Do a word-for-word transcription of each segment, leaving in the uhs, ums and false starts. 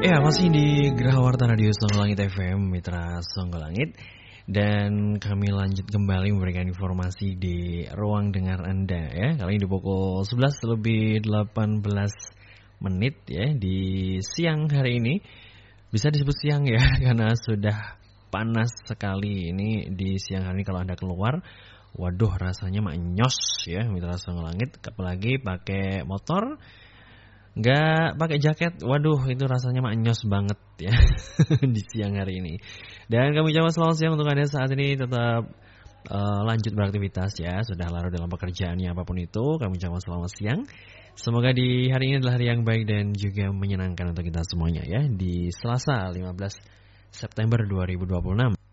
Ya, masih di Gerahawarta Radio Songgolangit F M, Mitra Songgolangit. Dan kami lanjut kembali memberikan informasi di ruang dengar Anda ya. Kali ini di pukul sebelas lebih delapan belas menit ya, di siang hari ini. Bisa disebut siang ya, karena sudah panas sekali ini di siang hari ini kalau Anda keluar. Waduh, rasanya maknyos ya, Mitra Songgolangit. Apalagi pakai motor, nggak pakai jaket, waduh itu rasanya maknyos banget ya di siang hari ini. Dan kami ucapkan selamat siang untuk Anda saat ini tetap uh, lanjut beraktivitas ya. Sudah larut dalam pekerjaannya apapun itu, kami ucapkan selamat siang. Semoga di hari ini adalah hari yang baik dan juga menyenangkan untuk kita semuanya ya. Di Selasa lima belas September dua ribu dua puluh enam.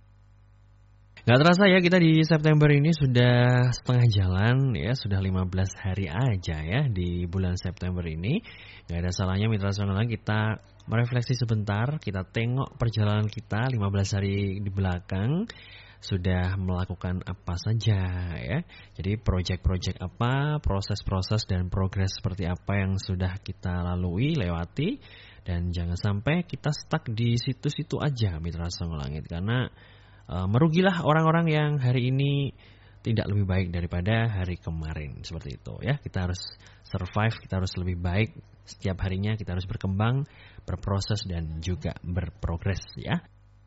Gak terasa ya, kita di September ini sudah setengah jalan ya, sudah lima belas hari aja ya di bulan September ini. Gak ada salahnya Mitra Songgolangit kita merefleksi sebentar, kita tengok perjalanan kita lima belas hari di belakang sudah melakukan apa saja ya. Jadi proyek-proyek apa, proses-proses dan progres seperti apa yang sudah kita lalui, lewati. Dan jangan sampai kita stuck di situ-situ aja Mitra Songgolangit, karena Uh, merugilah orang-orang yang hari ini tidak lebih baik daripada hari kemarin. Seperti itu ya. Kita harus survive, kita harus lebih baik setiap harinya, kita harus berkembang, berproses dan juga berprogres ya.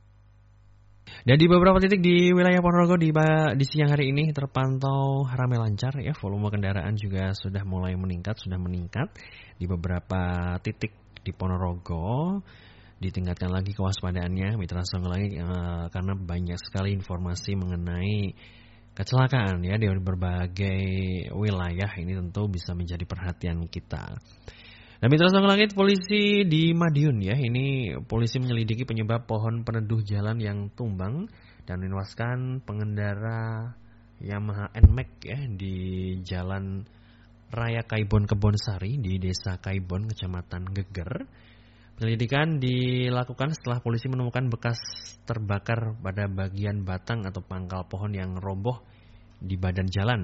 Dan di beberapa titik di wilayah Ponorogo di, di siang hari ini terpantau ramai lancar ya. Volume kendaraan juga sudah mulai meningkat, sudah meningkat di beberapa titik di Ponorogo. Ditingkatkan lagi kewaspadaannya Mitra Songgolangit uh, karena banyak sekali informasi mengenai kecelakaan ya di berbagai wilayah. Ini tentu bisa menjadi perhatian kita. Nah, Mitra Songgolangit, polisi di Madiun ya, ini polisi menyelidiki penyebab pohon peneduh jalan yang tumbang dan menewaskan pengendara Yamaha N-Max ya di Jalan Raya Kaibon Kebonsari di Desa Kaibon, Kecamatan Geger. Penyelidikan dilakukan setelah polisi menemukan bekas terbakar pada bagian batang atau pangkal pohon yang roboh di badan jalan.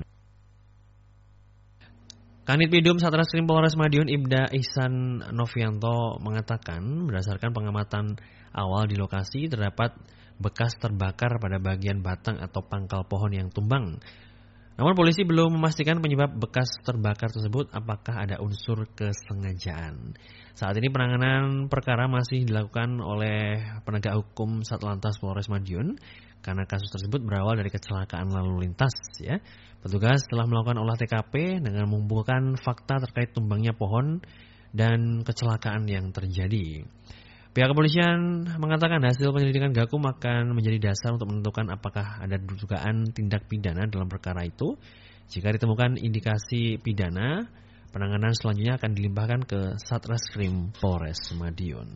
Kanit Pidum Satreskrim Polres Madiun Ibda Ihsan Novianto mengatakan berdasarkan pengamatan awal di lokasi terdapat bekas terbakar pada bagian batang atau pangkal pohon yang tumbang. Namun polisi belum memastikan penyebab bekas terbakar tersebut apakah ada unsur kesengajaan. Saat ini penanganan perkara masih dilakukan oleh penegak hukum Satlantas Polres Madiun karena kasus tersebut berawal dari kecelakaan lalu lintas ya. Petugas telah melakukan olah T K P dengan mengumpulkan fakta terkait tumbangnya pohon dan kecelakaan yang terjadi. Pihak kepolisian mengatakan hasil penyelidikan Gakum akan menjadi dasar untuk menentukan apakah ada dugaan tindak pidana dalam perkara itu. Jika ditemukan indikasi pidana, penanganan selanjutnya akan dilimpahkan ke Satreskrim Polres Madiun.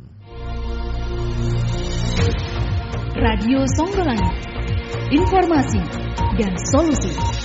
Radio Songgolangit, informasi dan solusi.